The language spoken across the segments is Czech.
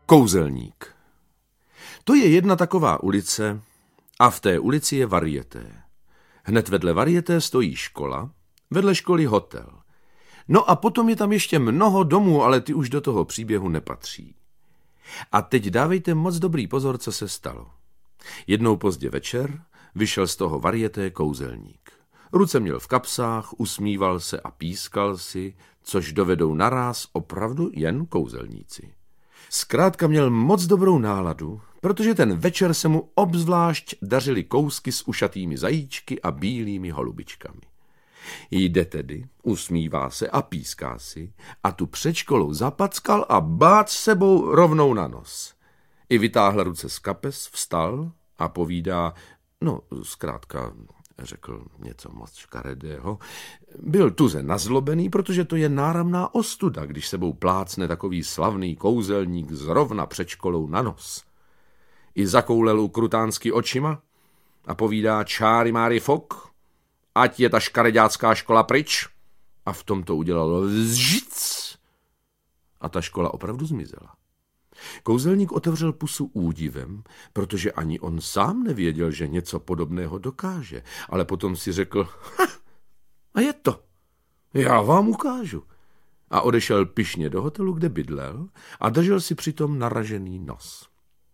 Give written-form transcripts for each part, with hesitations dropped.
Kouzelník. To je jedna taková ulice a v té ulici je varieté. Hned vedle varieté stojí škola, vedle školy hotel. No a potom je tam ještě mnoho domů, ale ty už do toho příběhu nepatří. A teď dávejte moc dobrý pozor, co se stalo. Jednou pozdě večer vyšel z toho varieté kouzelník. Ruce měl v kapsách, usmíval se a pískal si, což dovedou naráz opravdu jen kouzelníci. Zkrátka měl moc dobrou náladu, protože ten večer se mu obzvlášť dařily kousky s ušatými zajíčky a bílými holubičkami. Jde tedy, usmívá se a píská si a tu před školou zapackal a bác sebou rovnou na nos. I vytáhl ruce z kapes, vstal a povídá, zkrátka řekl něco moc škaredého. Byl tuze nazlobený, protože to je náramná ostuda, když sebou plácne takový slavný kouzelník zrovna před školou na nos. I zakoulel ukrutánsky očima a povídá čáry máry fok, ať je ta škareďácká škola pryč. A v tom to udělalo vzžic. A ta škola opravdu zmizela. Kouzelník otevřel pusu údivem, protože ani on sám nevěděl, že něco podobného dokáže, ale potom si řekl, a je to, já vám ukážu. A odešel pyšně do hotelu, kde bydlel a držel si přitom naražený nos.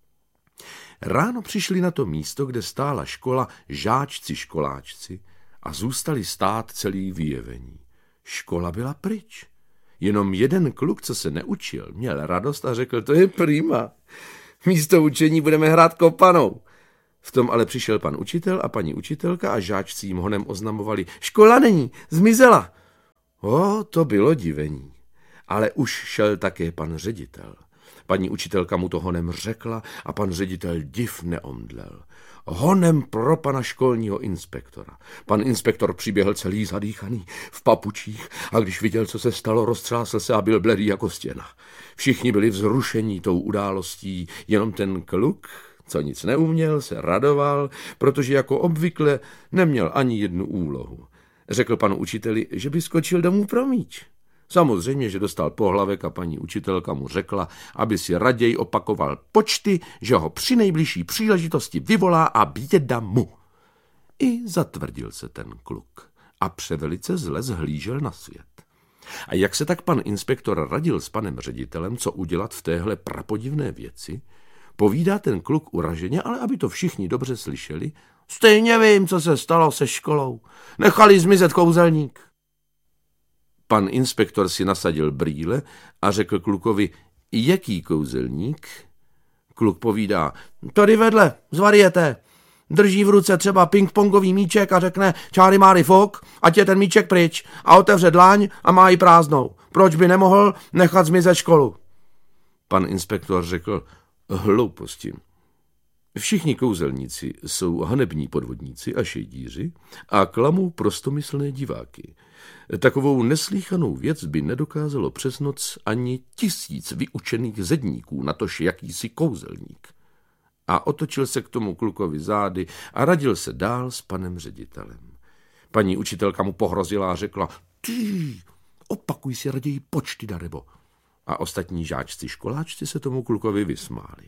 Ráno přišli na to místo, kde stála škola žáčci-školáčci a zůstali stát celý vyjevení. Škola byla pryč. Jenom jeden kluk, co se neučil, měl radost a řekl, to je prima. Místo učení budeme hrát kopanou. V tom ale přišel pan učitel a paní učitelka a žáčci jim honem oznamovali, škola není, zmizela. To bylo divení. Ale už šel také pan ředitel. Paní učitelka mu to honem řekla a pan ředitel div neomdlel. Honem pro pana školního inspektora. Pan inspektor přiběhl celý zadýchaný, v papučích a když viděl, co se stalo, roztřásl se a byl bledý jako stěna. Všichni byli vzrušení tou událostí, jenom ten kluk, co nic neuměl, se radoval, protože jako obvykle neměl ani jednu úlohu. Řekl panu učiteli, že by skočil domů pro míč. Samozřejmě, že dostal pohlavek a paní učitelka mu řekla, aby si raději opakoval počty, že ho při nejbližší příležitosti vyvolá a běda mu. I zatvrdil se ten kluk a převelice zle zhlížel na svět. A jak se tak pan inspektor radil s panem ředitelem, co udělat v téhle prapodivné věci, povídá ten kluk uraženě, ale aby to všichni dobře slyšeli, stejně vím, co se stalo se školou. Nechali zmizet kouzelník. Pan inspektor si nasadil brýle a řekl klukovi, jaký kouzelník? Kluk povídá, tady vedle, z varieté. Drží v ruce třeba ping-pongový míček a řekne, čáry máry fok, ať je ten míček pryč a otevře dlaň a má ji prázdnou. Proč by nemohl nechat zmizet školu? Pan inspektor řekl, hlouposti. Všichni kouzelníci jsou hanební podvodníci a šejdíři a klamou prostomyslné diváky. Takovou neslýchanou věc by nedokázalo přes noc ani 1000 vyučených zedníků, natož jakýsi kouzelník. A otočil se k tomu klukovi zády a radil se dál s panem ředitelem. Paní učitelka mu pohrozila a řekla, ty, opakuj si raději počty, darebo. A ostatní žáčci školáčci se tomu klukovi vysmáli.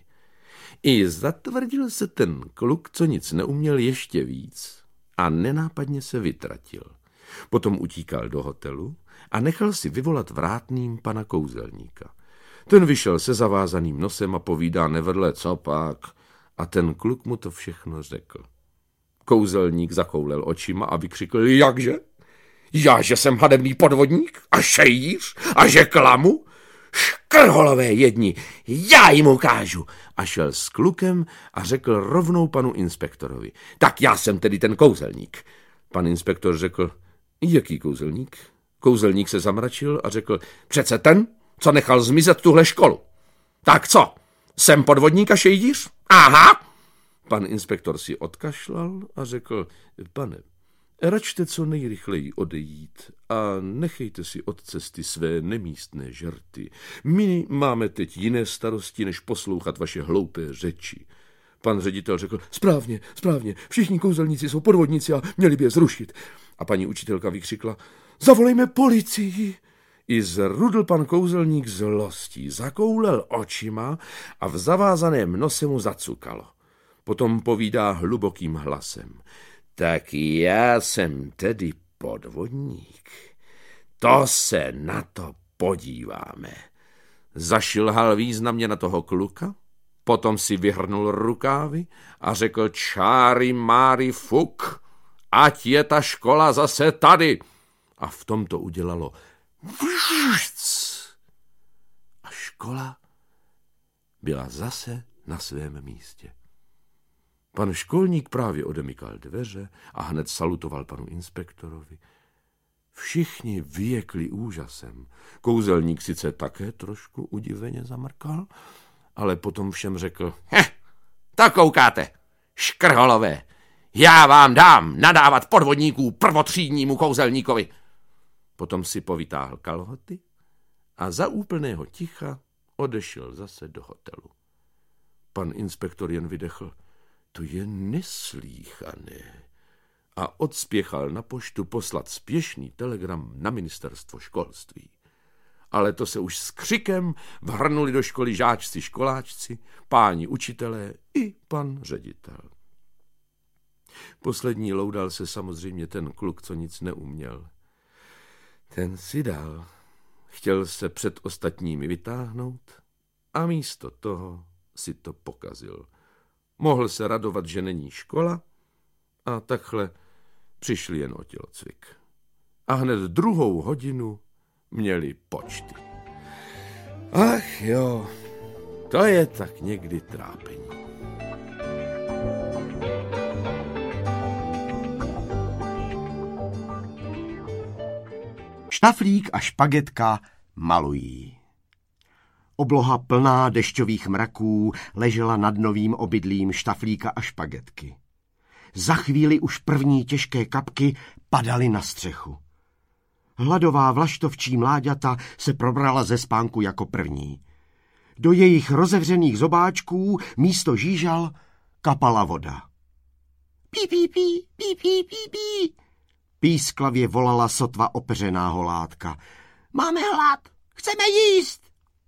I zatvrdil se ten kluk, co nic neuměl, ještě víc a nenápadně se vytratil. Potom utíkal do hotelu a nechal si vyvolat vrátným pana kouzelníka. Ten vyšel se zavázaným nosem a povídá nevedle, co pak, a ten kluk mu to všechno řekl. Kouzelník zakoulel očima a vykřikl, jakže? Já, že jsem hanebný podvodník a šejdíř a že klamu? Škrholové jedni, já jim ukážu. A šel s klukem a řekl rovnou panu inspektorovi, tak já jsem tedy ten kouzelník. Pan inspektor řekl, jaký kouzelník? Kouzelník se zamračil a řekl, přece ten, co nechal zmizet tuhle školu. Tak co, jsem podvodník a šejdíř? Aha! Pan inspektor si odkašlal a řekl, pane, račte co nejrychleji odejít a nechejte si od cesty své nemístné žerty. My máme teď jiné starosti, než poslouchat vaše hloupé řeči. Pan ředitel řekl, správně, všichni kouzelníci jsou podvodníci a měli by je zrušit. A paní učitelka vykřikla, zavolejme policii. I zrudl pan kouzelník zlostí, zakoulel očima a v zavázaném nose mu zacukalo. Potom povídá hlubokým hlasem. Tak já jsem tedy podvodník. To se na to podíváme. Zašilhal významně na toho kluka, potom si vyhrnul rukávy a řekl čáry máry fuk, ať je ta škola zase tady. A v tom to udělalo a škola byla zase na svém místě. Pan školník právě odemykal dveře a hned salutoval panu inspektorovi. Všichni vyjekli úžasem. Kouzelník sice také trošku udiveně zamrkal, ale potom všem řekl, tak koukáte, škrholové, já vám dám nadávat podvodníků prvotřídnímu kouzelníkovi. Potom si povytáhl kalhoty a za úplného ticha odešel zase do hotelu. Pan inspektor jen vydechl, to je neslýchané, a odspěchal na poštu poslat spěšný telegram na ministerstvo školství. Ale to se už s křikem vhrnuli do školy žáčci, školáčci, páni učitelé i pan ředitel. Poslední loudal se samozřejmě ten kluk, co nic neuměl. Ten si dal, chtěl se před ostatními vytáhnout a místo toho si to pokazil. Mohl se radovat, že není škola, a takhle přišli jen o tělocvik. A hned 2. hodinu měli počty. Ach jo, to je tak někdy trápení. Štaflík a Špagetka malují. Obloha plná dešťových mraků ležela nad novým obydlím Štaflíka a Špagetky. Za chvíli už první těžké kapky padaly na střechu. Hladová vlaštovčí mláďata se probrala ze spánku jako první. Do jejich rozevřených zobáčků místo žížal kapala voda. Pí, pí, pí, pí, pí, pí, pí. Písklavě volala sotva opeřená holátka. Máme hlad, chceme jíst.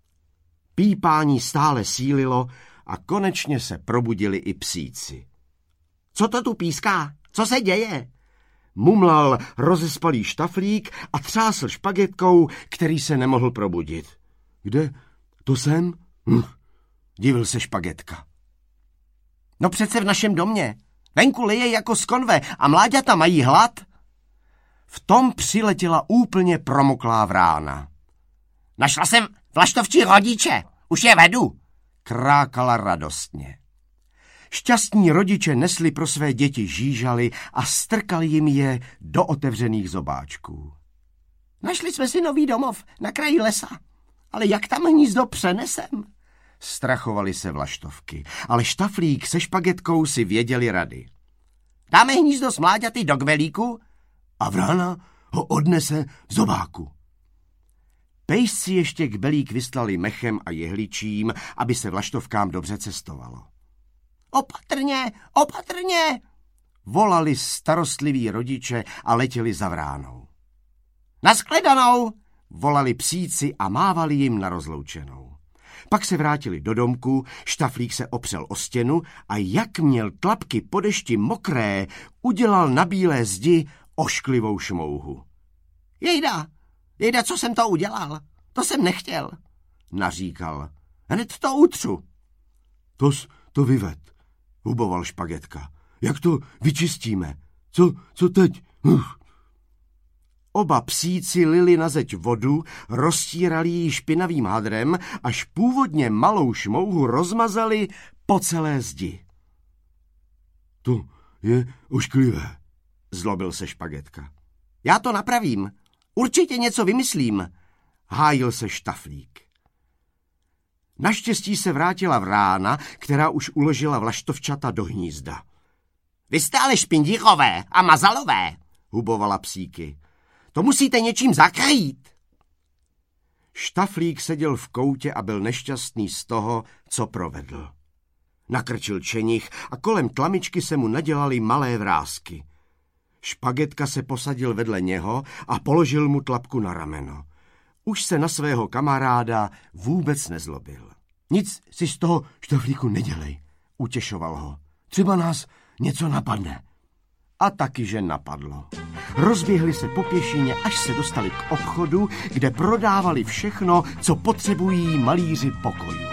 Pípání stále sílilo a konečně se probudili i psíci. Co to tu píská? Co se děje? Mumlal rozespalý Štaflík a třásl Špagetkou, který se nemohl probudit. Kde? To jsem? Divil se Špagetka. No přece v našem domě. Venku lije jako z konve a mláďata mají hlad. V tom přiletěla úplně promoklá vrána. Našla jsem vlaštovčí rodiče, už je vedu, krákala radostně. Šťastní rodiče nesli pro své děti žížaly a strkali jim je do otevřených zobáčků. Našli jsme si nový domov na kraji lesa, ale jak tam hnízdo přenesem? Strachovali se vlaštovky, ale Štaflík se Špagetkou si věděli rady. Dáme hnízdo s mláďaty do kvelíku a vrána ho odnese v zobáku. Pejsci ještě kbelík vyslali mechem a jehličím, aby se vlaštovkám dobře cestovalo. Opatrně, opatrně, volali starostliví rodiče a letěli za vránou. Naschledanou, volali psíci a mávali jim na rozloučenou. Pak se vrátili do domku, Štaflík se opřel o stěnu a jak měl tlapky po dešti mokré, udělal na bílé zdi ošklivou šmouhu. Jejda, co jsem to udělal? To jsem nechtěl, naříkal. Hned to utřu. To vyved, huboval Špagetka. Jak to vyčistíme? Co teď? Oba psíci lili na zeď vodu, roztírali ji špinavým hadrem, až původně malou šmouhu rozmazali po celé zdi. To je ošklivé, zlobil se Špagetka. Já to napravím, určitě něco vymyslím, hájil se Štaflík. Naštěstí se vrátila vrána, která už uložila vlaštovčata do hnízda. Vy jste ale špindíkové a mazalové, hubovala psíky. To musíte něčím zakrýt. Štaflík seděl v koutě a byl nešťastný z toho, co provedl. Nakrčil čenich a kolem tlamičky se mu nadělaly malé vrásky. Špagetka se posadil vedle něho a položil mu tlapku na rameno. Už se na svého kamaráda vůbec nezlobil. Nic si z toho, Štaflíku, nedělej, utěšoval ho. Třeba nás něco napadne. A taky, že napadlo. Rozběhli se po pěšině, až se dostali k obchodu, kde prodávali všechno, co potřebují malíři pokojů.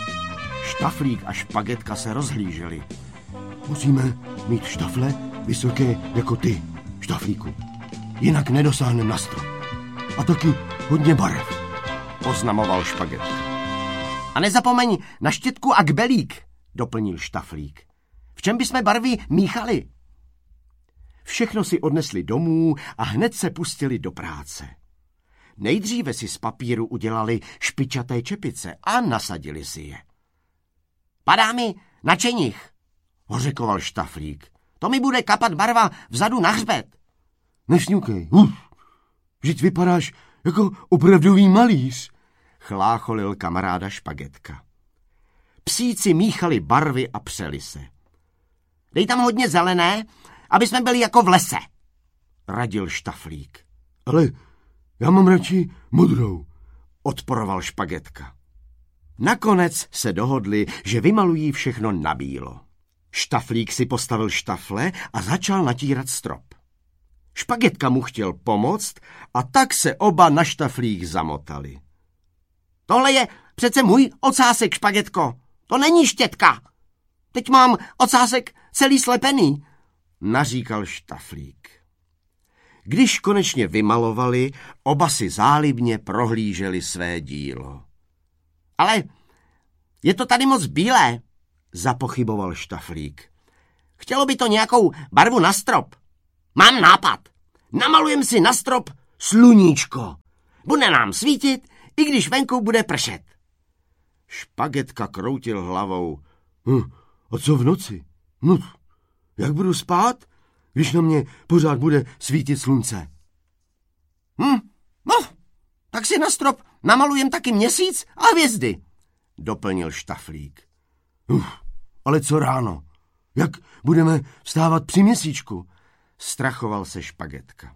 Štaflík a Špagetka se rozhlíželi. Musíme mít štafle vysoké jako ty, Štaflíku. Jinak nedosáhneme na strop. A taky hodně barev, oznamoval Špagetka. A nezapomeň na štětku a kbelík, doplnil Štaflík. V čem bychom barvy míchali? Všechno si odnesli domů a hned se pustili do práce. Nejdříve si z papíru udělali špičaté čepice a nasadili si je. Padá mi na čenich, hořekoval Štaflík. To mi bude kapat barva vzadu na hřbet. Nešňukej, vždyť vypadáš jako opravdový malíř, chlácholil kamaráda Špagetka. Psíci míchali barvy a přeli se. Dej tam hodně zelené, aby jsme byli jako v lese, radil Štaflík. Ale já mám radši modrou, odporoval Špagetka. Nakonec se dohodli, že vymalují všechno na bílo. Štaflík si postavil štafle a začal natírat strop. Špagetka mu chtěl pomoct a tak se oba na štaflík zamotali. Tohle je přece můj ocásek, Špagetko. To není štětka. Teď mám ocásek celý slepený, naříkal Štaflík. Když konečně vymalovali, oba si zálibně prohlíželi své dílo. Ale je to tady moc bílé, zapochyboval Štaflík. Chtělo by to nějakou barvu na strop. Mám nápad. Namalujem si na strop sluníčko. Bude nám svítit, i když venku bude pršet. Špagetka kroutil hlavou. A co v noci? No, jak budu spát, když na mě pořád bude svítit slunce? No, tak si na strop namalujem taky měsíc a hvězdy, doplnil Štaflík. Ale co ráno? Jak budeme vstávat při měsíčku? Strachoval se Špagetka.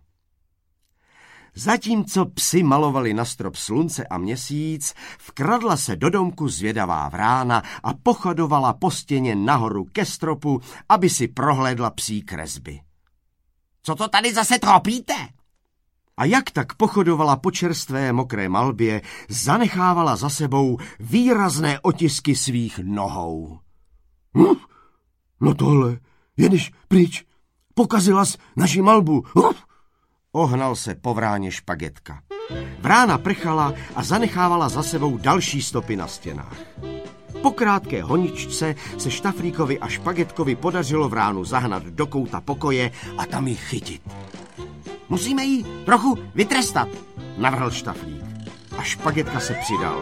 Zatímco psi malovali na strop slunce a měsíc, vkradla se do domku zvědavá vrána a pochodovala po stěně nahoru ke stropu, aby si prohlédla psí kresby. Co to tady zase tropíte? A jak tak pochodovala po čerstvé mokré malbě, zanechávala za sebou výrazné otisky svých nohou. No tohle, jedeš pryč, pokazila jsi naši malbu. Ohnal se po vráně Špagetka. Vrána prchala a zanechávala za sebou další stopy na stěnách. Po krátké honičce se Štaflíkovi a Špagetkovi podařilo vránu zahnat do kouta pokoje a tam ji chytit. Musíme ji trochu vytrestat, navrhl Štaflík. A Špagetka se přidal.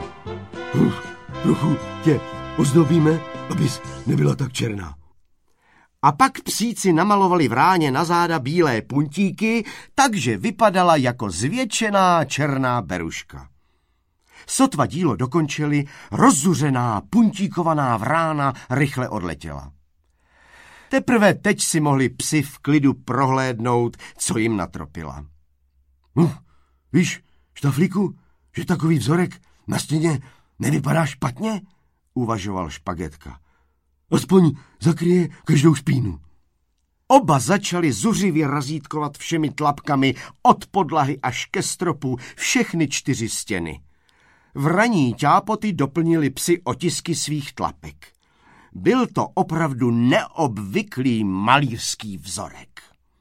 Trochu tě ozdobíme, abys nebyla tak černá. A pak psíci namalovali vráně na záda bílé puntíky, takže vypadala jako zvětšená černá beruška. Sotva dílo dokončili, rozzuřená puntíkovaná vrána rychle odletěla. Teprve teď si mohli psi v klidu prohlédnout, co jim natropila. Víš, Štaflíku, že takový vzorek na stěně nevypadá špatně? Uvažoval Špagetka. Aspoň zakryje každou špínu. Oba začali zuřivě razítkovat všemi tlapkami od podlahy až ke stropu všechny 4 stěny. Vraní ťápoty doplnili psi otisky svých tlapek. Byl to opravdu neobvyklý malířský vzorek.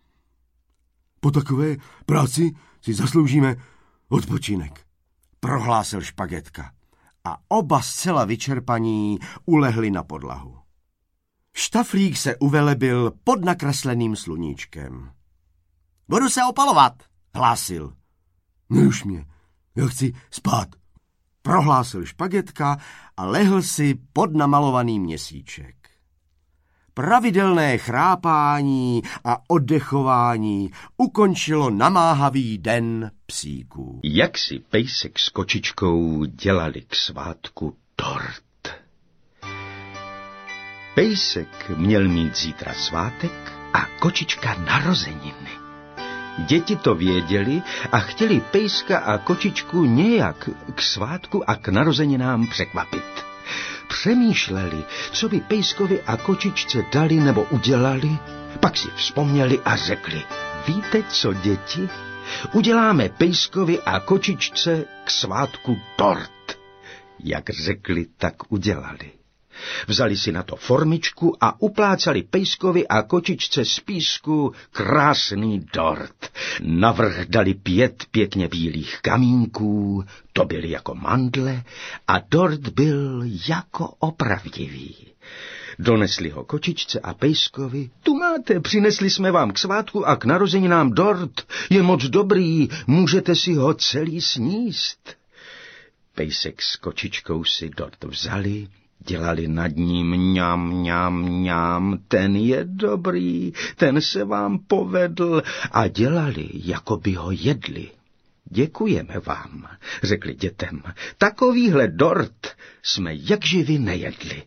Po takové práci si zasloužíme odpočinek, prohlásil Špagetka. A oba zcela vyčerpaní ulehli na podlahu. Štaflík se uvelebil pod nakresleným sluníčkem. Budu se opalovat, hlásil. Neruš mě, já chci spát, prohlásil Špagetka a lehl si pod namalovaný měsíček. Pravidelné chrápání a oddechování ukončilo namáhavý den psíků. Jak si pejsek s kočičkou dělali k svátku tort. Pejsek měl mít zítra svátek a kočička narozeniny. Děti to věděli a chtěli Pejska a kočičku nějak k svátku a k narozeninám překvapit. Přemýšleli, co by Pejskovi a kočičce dali nebo udělali, pak si vzpomněli a řekli: víte co, děti? Uděláme Pejskovi a kočičce k svátku dort. Jak řekli, tak udělali. Vzali si na to formičku a uplácali Pejskovi a kočičce z písku krásný dort. Navrch dali 5 pěkně bílých kamínků, to byly jako mandle, a dort byl jako opravdivý. Donesli ho kočičce a Pejskovi. Tu máte, přinesli jsme vám k svátku a k narozeninám dort. Je moc dobrý, můžete si ho celý sníst. Pejsek s kočičkou si dort vzali, dělali nad ním mňam, mňam, mňam, ten je dobrý, ten se vám povedl, a dělali, jako by ho jedli. Děkujeme vám, řekli dětem, takovýhle dort jsme jakživi nejedli.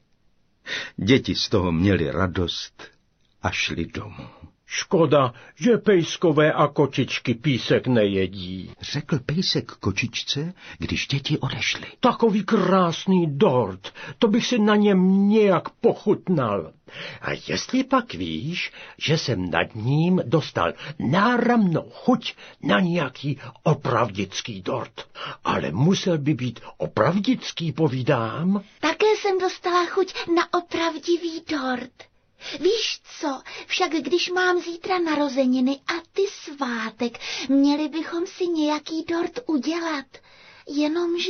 Děti z toho měly radost a šli domů. Škoda, že pejskové a kočičky písek nejedí, řekl Pejsek kočičce, když děti odešly. Takový krásný dort, to bych si na něm nějak pochutnal. A jestli pak víš, že jsem nad ním dostal náramnou chuť na nějaký opravdický dort. Ale musel by být opravdický, povídám. Také jsem dostala chuť na opravdivý dort. Víš co, však když mám zítra narozeniny a ty svátek, měli bychom si nějaký dort udělat. Jenomže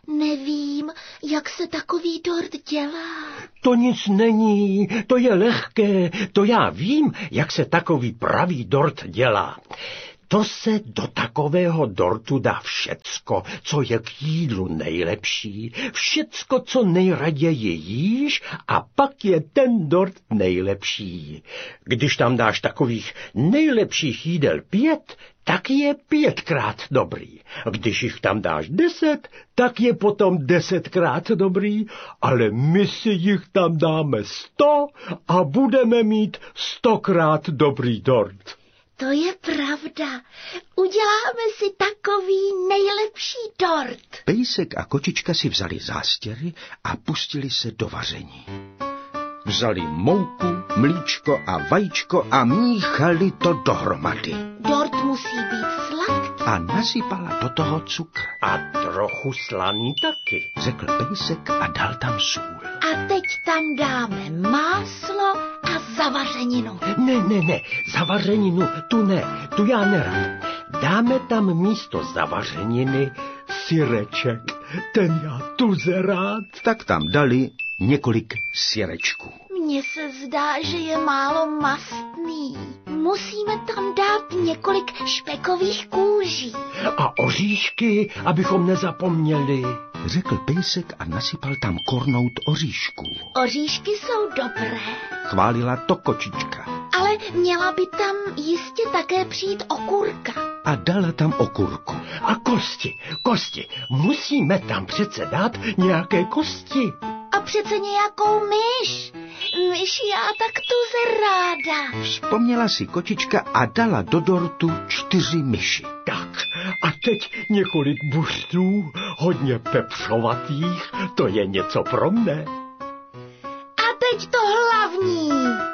nevím, jak se takový dort dělá. To nic není, to je lehké, to já vím, jak se takový pravý dort dělá. To se do takového dortu dá všecko, co je k jídlu nejlepší, všecko, co nejraději jíš, a pak je ten dort nejlepší. Když tam dáš takových nejlepších jídel 5, tak je 5krát dobrý. Když jich tam dáš 10, tak je potom 10krát dobrý, ale my si jich tam dáme 100 a budeme mít 100krát dobrý dort. To je pravda. Uděláme si takový nejlepší dort. Pejsek a kočička si vzali zástěry a pustili se do vaření. Vzali mouku, mlíčko a vajíčko a míchali to dohromady. Dort musí být sladký. A nasypala do toho cukr. A trochu slaný taky, řekl Pejsek a dal tam sůl. A teď tam dáme máslo a zavařeninu. Ne, zavařeninu, tu já nerad. Dáme tam místo zavařeniny syreček, ten já tuze rád. Tak tam dali několik syrečků. Mně se zdá, že je málo mastný. Musíme tam dát několik špekových kůží. A oříšky, abychom nezapomněli, řekl Pejsek a nasypal tam kornout oříšků. Oříšky jsou dobré. Chválila to kočička. Ale měla by tam jistě také přijít okurka. A dala tam okurku. A kosti, musíme tam přece dát nějaké kosti. A přece nějakou myš. Myš já tak tuze ráda. Vzpomněla si kočička a dala do dortu 4 myši. Tak, a teď několik buřtů, hodně pepřovatých, to je něco pro mne. A teď to hlavní.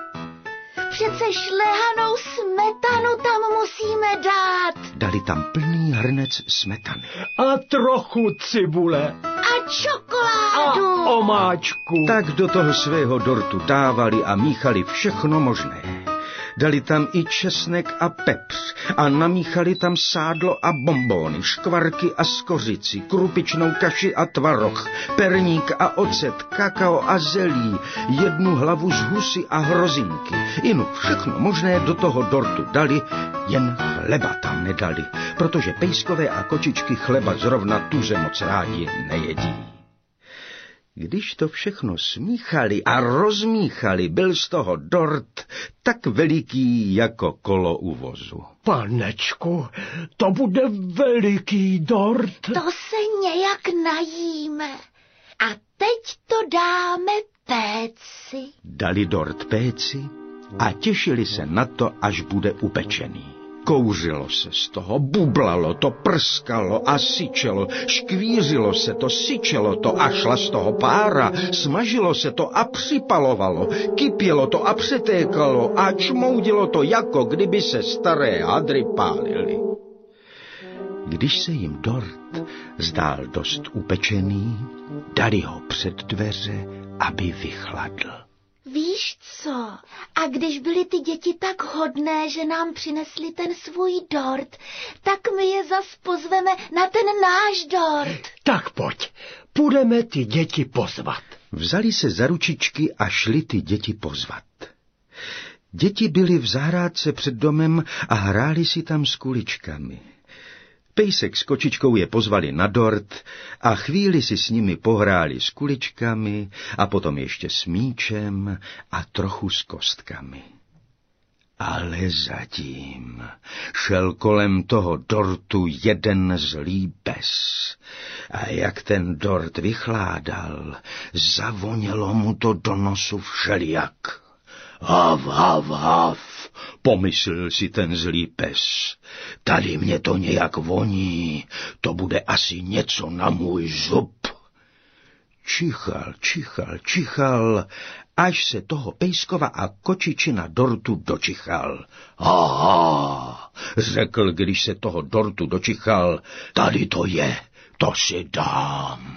Přece šlehanou smetanu tam musíme dát. Dali tam plný hrnec smetany. A trochu cibule. A čokoládu. A omáčku. Tak do toho svého dortu dávali a míchali všechno možné. Dali tam i česnek a pepř a namíchali tam sádlo a bonbóny, škvarky a skořici, krupičnou kaši a tvaroh, perník a ocet, kakao a zelí, 1 hlavu z husy a hrozinky. Inu všechno možné do toho dortu dali, jen chleba tam nedali, protože pejskové a kočičky chleba zrovna tuze moc rádi nejedí. Když to všechno smíchali a rozmíchali, byl z toho dort tak veliký jako kolo u vozu. Panečku, to bude veliký dort. To se nějak najíme. A teď to dáme péci. Dali dort péci a těšili se na to, až bude upečený. Kouřilo se z toho, bublalo to, prskalo a syčelo, škvířilo se to, syčelo to a šla z toho pára, smažilo se to a připalovalo, kypělo to a přetékalo a čmoudilo to, jako kdyby se staré hadry pálily. Když se jim dort zdál dost upečený, dali ho před dveře, aby vychladl. Víš co? A když byly ty děti tak hodné, že nám přinesli ten svůj dort, tak my je zas pozveme na ten náš dort. Tak pojď, půjdeme ty děti pozvat. Vzali se za ručičky a šli ty děti pozvat. Děti byly v zahrádce před domem a hráli si tam s kuličkami. Pejsek s kočičkou je pozvali na dort a chvíli si s nimi pohráli s kuličkami a potom ještě s míčem a trochu s kostkami. Ale zatím šel kolem toho dortu jeden zlý pes. A jak ten dort vychládal, zavonělo mu to do nosu všelijak. Hav, hav, hav, pomyslel si ten zlý pes. Tady mě to nějak voní, to bude asi něco na můj zub. Čichal, čichal, čichal, až se toho pejskova a kočičina dortu dočichal. Aha, řekl, když se toho dortu dočichal, tady to je, to si dám.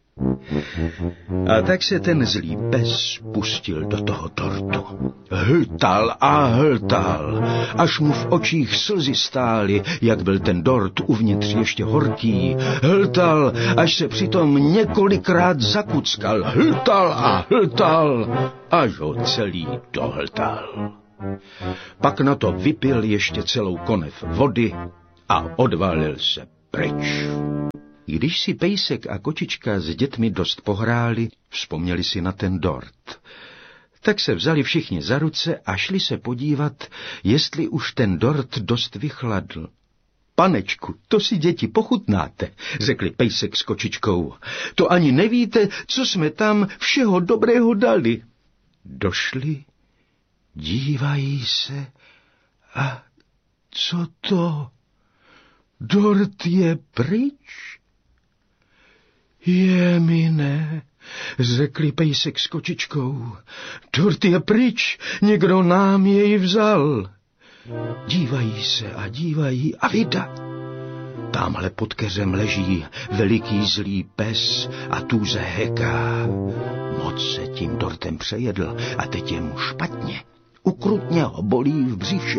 A tak se ten zlý pes pustil do toho dortu. Hltal a hltal, až mu v očích slzy stály, jak byl ten dort uvnitř ještě horký. Hltal, až se přitom několikrát zakuckal. Hltal a hltal, až ho celý dohltal. Pak na to vypil ještě celou konev vody a odvalil se pryč. Když si pejsek a kočička s dětmi dost pohráli, vzpomněli si na ten dort. Tak se vzali všichni za ruce a šli se podívat, jestli už ten dort dost vychladl. Panečku, to si děti pochutnáte, řekli pejsek s kočičkou. To ani nevíte, co jsme tam všeho dobrého dali. Došli, dívají se a co to? Dort je pryč? Jemine, řekli pejsek s kočičkou. Dort je pryč, někdo nám jej vzal. Dívají se a dívají a vida. Támhle pod keřem leží veliký zlý pes a tůze heká. Moc se tím dortem přejedl a teď je mu špatně. Ukrutně ho bolí v břiše.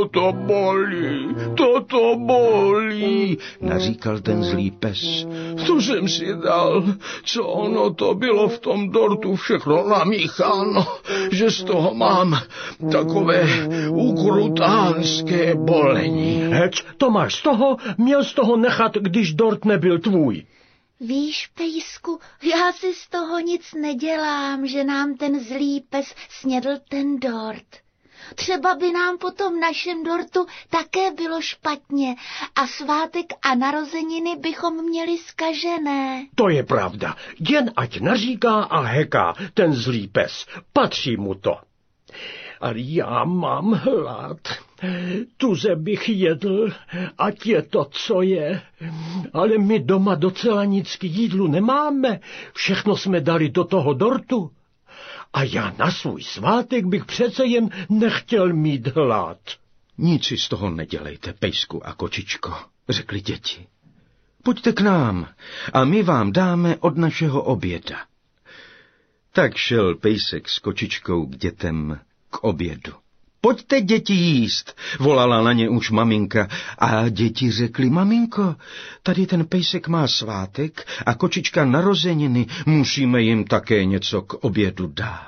Toto bolí, naříkal ten zlý pes. To jsem si dal, co ono to bylo v tom dortu všechno namícháno, že z toho mám takové ukrutánské bolení. Hec, to máš z toho, měl z toho nechat, když dort nebyl tvůj. Víš, pejsku, já si z toho nic nedělám, že nám ten zlý pes snědl ten dort. Třeba by nám po tom našem dortu také bylo špatně a svátek a narozeniny bychom měli zkažené. To je pravda, jen ať naříká a heká ten zlý pes, patří mu to. Ale já mám hlad, tuze bych jedl, ať je to, co je. Ale my doma docela nic k jídlu nemáme, všechno jsme dali do toho dortu. A já na svůj svátek bych přece jen nechtěl mít hlad. Nic si z toho nedělejte, pejsku a kočičko, řekli děti. Pojďte k nám a my vám dáme od našeho oběda. Tak šel pejsek s kočičkou k dětem k obědu. Pojďte, děti, jíst, volala na ně už maminka a děti řekli, maminko, tady ten pejsek má svátek a kočička narozeniny, musíme jim také něco k obědu dát.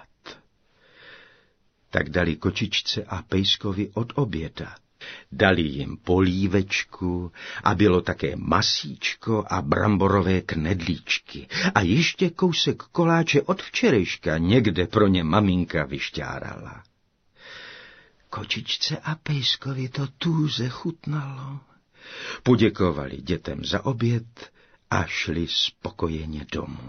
Tak dali kočičce a pejskovi od oběda. Dali jim polívečku a bylo také masíčko a bramborové knedlíčky a ještě kousek koláče od včerejška někde pro ně maminka vyšťárala. Kočičce a pejskovi to tůze chutnalo. Poděkovali dětem za oběd a šli spokojeně domů.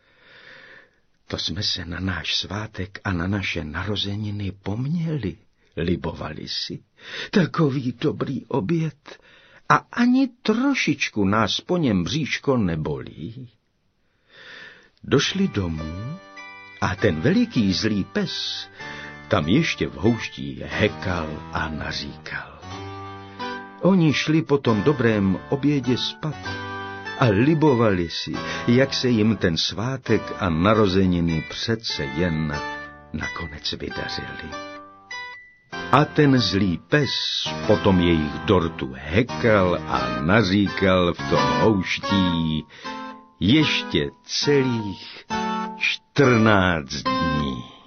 To jsme se na náš svátek a na naše narozeniny poměli, libovali si. Takový dobrý oběd a ani trošičku nás po něm bříško nebolí. Došli domů a ten veliký zlý pes tam ještě v houští hekal a naříkal. Oni šli po tom dobrém obědě spát a libovali si, jak se jim ten svátek a narozeniny přece jen nakonec vydařili. A ten zlý pes potom jejich dortu hekal a naříkal v tom houští ještě celých 14 dní.